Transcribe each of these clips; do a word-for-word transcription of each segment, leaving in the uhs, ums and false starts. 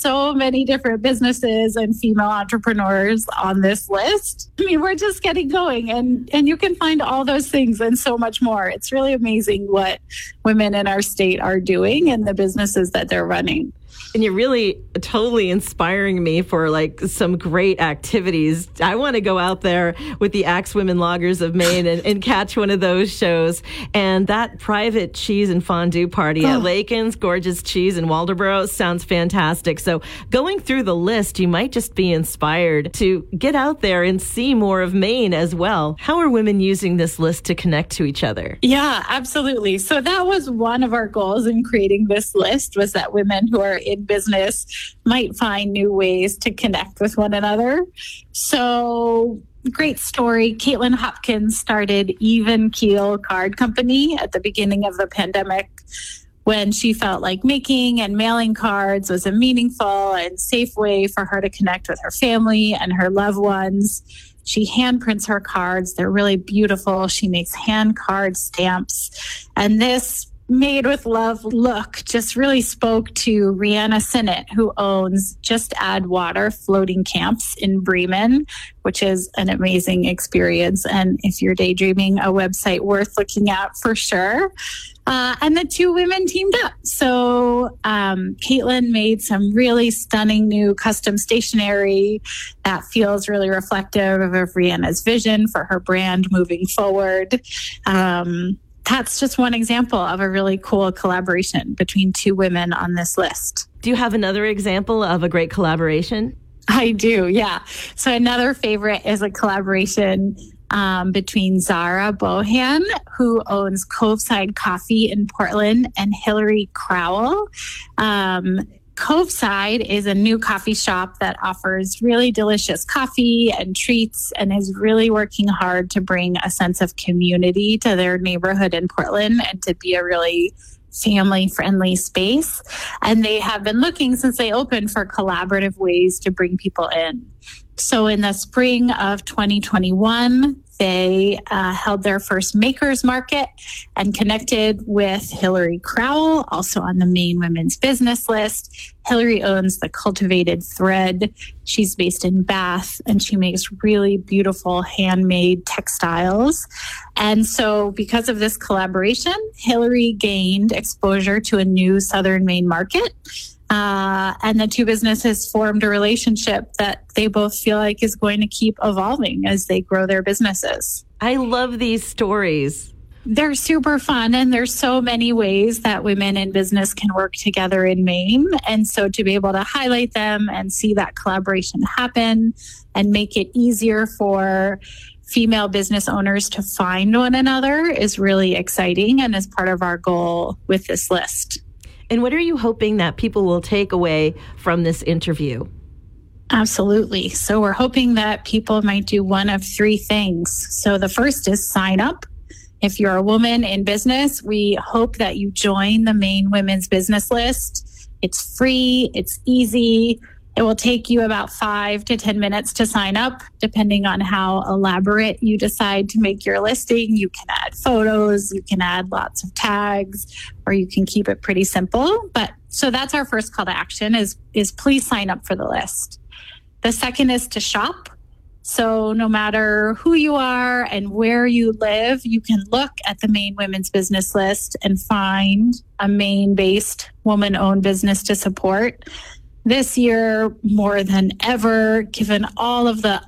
so many different businesses and female entrepreneurs on this list. I mean, we're just getting going, and, and you can find all those things and so much more. It's really amazing what women in our state are doing and the businesses that they're running. And you're really totally inspiring me for like some great activities. I want to go out there with the Axe Women Loggers of Maine and, and catch one of those shows. And that private cheese and fondue party at Oh. Lakin's Gorgeous Cheese in Waldoboro sounds fantastic. So going through the list, you might just be inspired to get out there and see more of Maine as well. How are women using this list to connect to each other? Yeah, absolutely. So that was one of our goals in creating this list, was that women who are in business might find new ways to connect with one another. So great story. Caitlin Hopkins started Even Keel Card Company at the beginning of the pandemic when she felt like making and mailing cards was a meaningful and safe way for her to connect with her family and her loved ones. She handprints her cards. They're really beautiful. She makes hand card stamps. And this Made with Love look just really spoke to Rihanna Sinnott, who owns Just Add Water floating camps in Bremen, which is an amazing experience. And if you're daydreaming, a website worth looking at for sure. Uh, and the two women teamed up. So um, Caitlin made some really stunning new custom stationery that feels really reflective of Rihanna's vision for her brand moving forward. Um, That's just one example of a really cool collaboration between two women on this list. Do you have another example of a great collaboration? I do, yeah. So another favorite is a collaboration um, between Zara Bohan, who owns Coveside Coffee in Portland, and Hillary Crowell. Um, Coveside is a new coffee shop that offers really delicious coffee and treats and is really working hard to bring a sense of community to their neighborhood in Portland and to be a really family-friendly space. And they have been looking since they opened for collaborative ways to bring people in. So in the spring of twenty twenty-one, they uh, held their first makers market and connected with Hillary Crowell, also on the Maine Women's Business List. Hillary owns the Cultivated Thread. She's based in Bath, and she makes really beautiful handmade textiles. And so because of this collaboration, Hillary gained exposure to a new Southern Maine market. Uh, and the two businesses formed a relationship that they both feel like is going to keep evolving as they grow their businesses. I love these stories. They're super fun, and there's so many ways that women in business can work together in Maine. And so to be able to highlight them and see that collaboration happen and make it easier for female business owners to find one another is really exciting and is part of our goal with this list. And what are you hoping that people will take away from this interview? Absolutely. So we're hoping that people might do one of three things. So the first is sign up. If you're a woman in business, we hope that you join the Maine Women's Business List. It's free. It's easy. It will take you about five to ten minutes to sign up, depending on how elaborate you decide to make your listing. You can add photos, you can add lots of tags, or you can keep it pretty simple. But so that's our first call to action is, is please sign up for the list. The second is to shop. So no matter who you are and where you live, you can look at the Maine Women's Business List and find a Maine-based woman-owned business to support. This year, more than ever, given all of the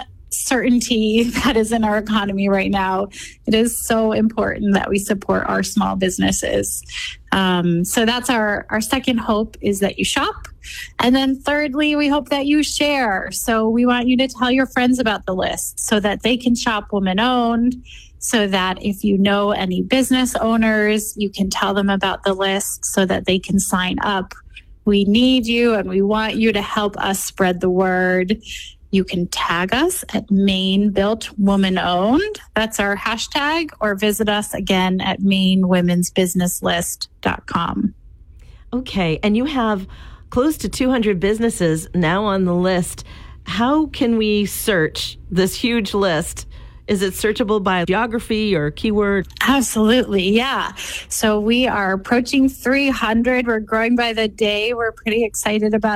uncertainty that is in our economy right now, it is so important that we support our small businesses. Um, so that's our, our second hope, is that you shop. And then thirdly, we hope that you share. So we want you to tell your friends about the list so that they can shop woman-owned, so that if you know any business owners, you can tell them about the list so that they can sign up. We need you, and we want you to help us spread the word. You can tag us at Maine Built Woman Owned. That's our hashtag, or visit us again at maine women's business list dot com. Okay, and you have close to two hundred businesses now on the list. How can we search this huge list? Is it searchable by geography or keyword? Absolutely, yeah. So we are approaching three hundred. We're growing by the day. We're pretty excited about